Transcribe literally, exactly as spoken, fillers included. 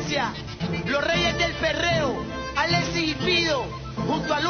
Valencia, los reyes del perreo, Alexis y Fido, junto a Lu